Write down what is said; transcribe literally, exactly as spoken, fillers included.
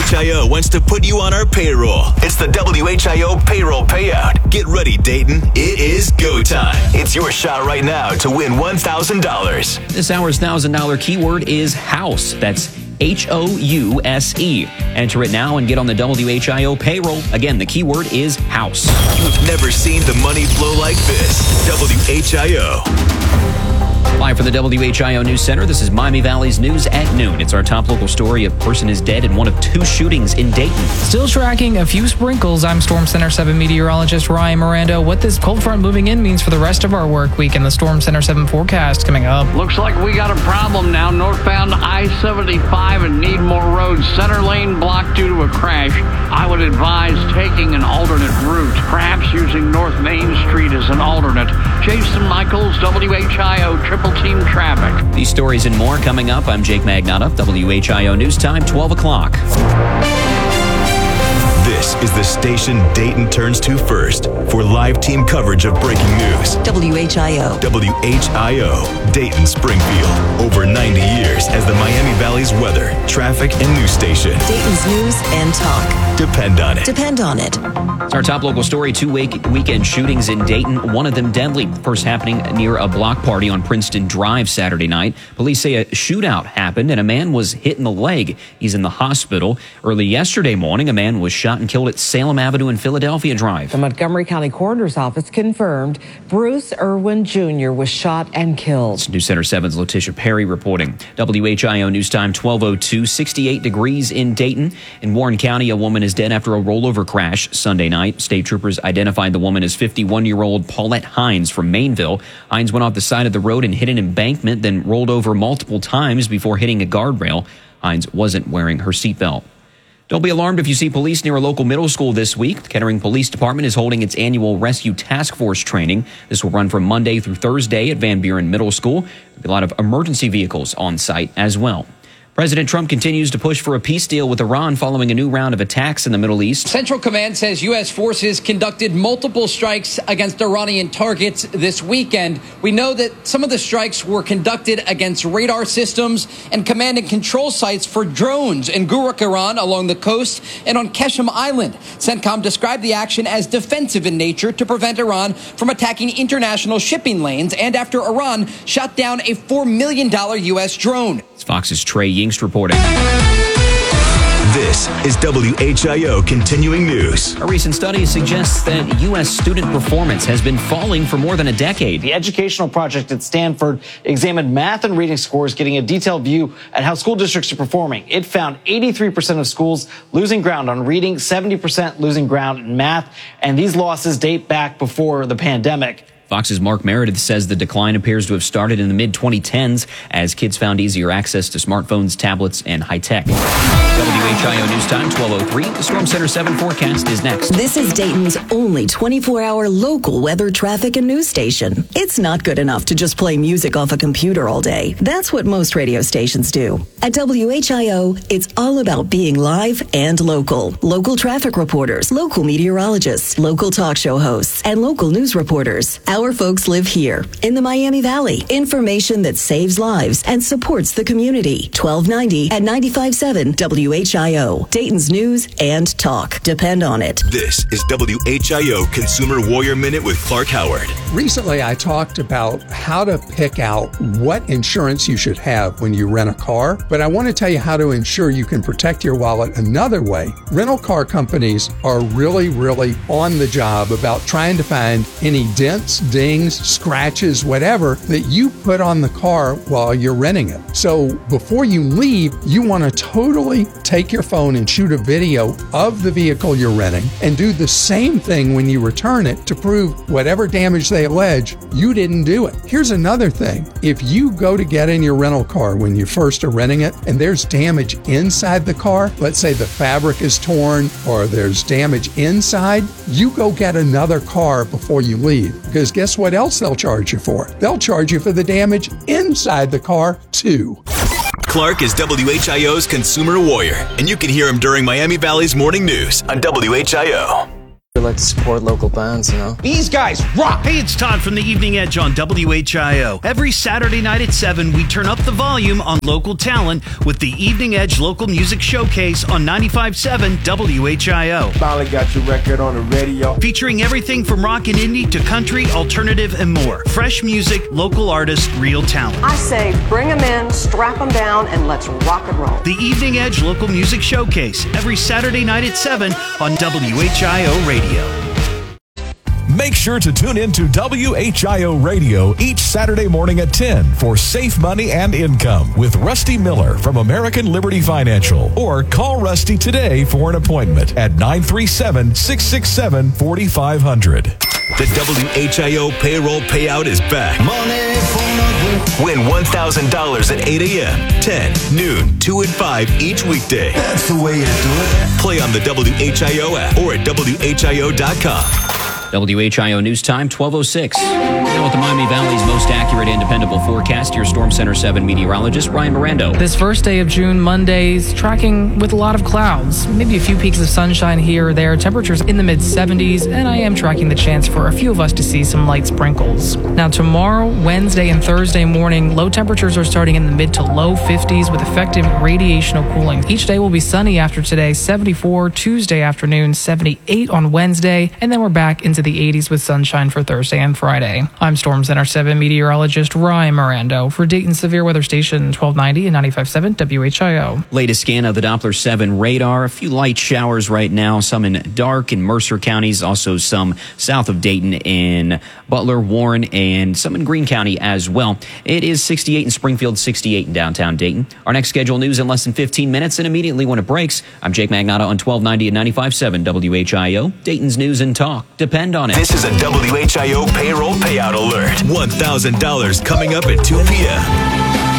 H I O wants to put you on our payroll. It's the W H I O Payroll Payout. Get ready, Dayton. It is go time. It's your shot right now to win one thousand dollars. This hour's one thousand dollars keyword is house. That's H O U S E. Enter it now and get on the W H I O payroll. Again, the keyword is house. You've never seen the money flow like this. W H I O. Live from the W H I O News Center, this is Miami Valley's News at Noon. It's our top local story. A person is dead in one of two shootings in Dayton. Still tracking a few sprinkles. I'm Storm Center seven meteorologist Ryan Miranda. What this cold front moving in means for the rest of our work week in the Storm Center seven forecast coming up. Looks like we got a problem now. Northbound I seventy-five and Needmore Road, center lane blocked due to a crash. I would advise taking an alternate route, perhaps using North Main Street as an alternate. Jason Michaels, W H I O Triple Team Traffic. These stories and more coming up. I'm Jake Magnotta, W H I O News Time, twelve o'clock. This is the station Dayton turns to first for live team coverage of breaking news. W H I O. W H I O, Dayton Springfield. Over ninety years as the Miami Valley's weather, traffic, and news station. Dayton's news and talk. Depend on it. Depend on it. It's our top local story. Two week weekend shootings in Dayton, one of them deadly. First happening near a block party on Princeton Drive Saturday night. Police say a shootout happened and a man was hit in the leg. He's in the hospital. Early yesterday morning, a man was shot and killed at Salem Avenue and Philadelphia Drive. The Montgomery County Coroner's Office confirmed Bruce Irwin Junior was shot and killed. It's News Center seven's Letitia Perry reporting. W H I O News Time twelve oh two, sixty-eight degrees in Dayton. In Warren County, a woman is dead after a rollover crash Sunday night. State troopers identified the woman as fifty-one-year-old Paulette Hines from Mainville. Hines went off the side of the road and hit an embankment, then rolled over multiple times before hitting a guardrail. Hines wasn't wearing her seatbelt. Don't be alarmed if you see police near a local middle school this week. The Kettering Police Department is holding its annual Rescue Task Force training. This will run from Monday through Thursday at Van Buren Middle School. There'll be a lot of emergency vehicles on site as well. President Trump continues to push for a peace deal with Iran following a new round of attacks in the Middle East. Central Command says U S forces conducted multiple strikes against Iranian targets this weekend. We know that some of the strikes were conducted against radar systems and command and control sites for drones in Guruk, Iran, along the coast, and on Keshem Island. CENTCOM described the action as defensive in nature to prevent Iran from attacking international shipping lanes, and after Iran shot down a four million dollars U S drone. It's Fox's Trey Yingst reporting. This is W H I O Continuing News. A recent study suggests that U S student performance has been falling for more than a decade. The educational project at Stanford examined math and reading scores, getting a detailed view at how school districts are performing. It found eighty-three percent of schools losing ground on reading, seventy percent losing ground in math, and these losses date back before the pandemic. Fox's Mark Meredith says the decline appears to have started in the mid twenty tens as kids found easier access to smartphones, tablets, and high tech. W H I O News Time, twelve oh three. The Storm Center seven forecast is next. This is Dayton's only twenty-four hour local weather, traffic, and news station. It's not good enough to just play music off a computer all day. That's what most radio stations do. At W H I O, it's all about being live and local. Local traffic reporters, local meteorologists, local talk show hosts, and local news reporters. Our folks live here in the Miami Valley. Information that saves lives and supports the community. twelve ninety at ninety-five point seven W H I O. Dayton's news and talk. Depend on it. This is W H I O Consumer Warrior Minute with Clark Howard. Recently, I talked about how to pick out what insurance you should have when you rent a car, but I want to tell you how to ensure you can protect your wallet another way. Rental car companies are really, really on the job about trying to find any dents, dings, scratches, whatever that you put on the car while you're renting it. So before you leave, you want to totally take your phone and shoot a video of the vehicle you're renting and do the same thing when you return it to prove whatever damage they allege, you didn't do it. Here's another thing. If you go to get in your rental car when you first are renting it and there's damage inside the car, let's say the fabric is torn or there's damage inside, you go get another car before you leave. Because guess what else they'll charge you for? They'll charge you for the damage inside the car, too. Clark is W H I O's Consumer Warrior, and you can hear him during Miami Valley's Morning News on W H I O. We like to support local bands, you know. These guys rock! Hey, it's Todd from the Evening Edge on W H I O. Every Saturday night at seven, we turn up the volume on local talent with the Evening Edge Local Music Showcase on ninety-five point seven W H I O. Finally got your record on the radio. Featuring everything from rock and indie to country, alternative, and more. Fresh music, local artists, real talent. I say bring them in, strap them down, and let's rock and roll. The Evening Edge Local Music Showcase, every Saturday night at seven on W H I O Radio. Make sure to tune in to W H I O Radio each Saturday morning at ten for Safe Money and Income with Rusty Miller from American Liberty Financial. Or call Rusty today for an appointment at nine three seven, six six seven, four five zero zero. The W H I O payroll payout is back. Money for Win one thousand dollars at eight a.m., ten, noon, two, and five each weekday. That's the way you do it. Play on the W H I O app or at W H I O dot com. W H I O News Time, twelve oh six. Now with the Miami Valley's most accurate and dependable forecast, your Storm Center seven meteorologist, Ryan Mirando. This first day of June, Monday's tracking with a lot of clouds. Maybe a few peaks of sunshine here or there. Temperatures in the mid seventies, and I am tracking the chance for a few of us to see some light sprinkles. Now tomorrow, Wednesday, and Thursday morning, low temperatures are starting in the mid to low fifties with effective radiational cooling. Each day will be sunny after today, seventy-four. Tuesday afternoon, seventy-eight on Wednesday, and then we're back into the eighties with sunshine for Thursday and Friday. I'm Storm Center seven meteorologist Ryan Mirando for Dayton Severe Weather Station twelve ninety and ninety-five point seven W H I O. Latest scan of the Doppler seven radar. A few light showers right now, some in Dark and Mercer counties, also some south of Dayton in Butler, Warren, and some in Greene County as well. It is sixty-eight in Springfield, sixty-eight in downtown Dayton. Our next scheduled news in less than fifteen minutes, and immediately when it breaks, I'm Jake Magnotta on twelve ninety and ninety-five point seven W H I O. Dayton's news and talk. Depend on it. This is a W H I O payroll payout alert. one thousand dollars coming up at two p.m.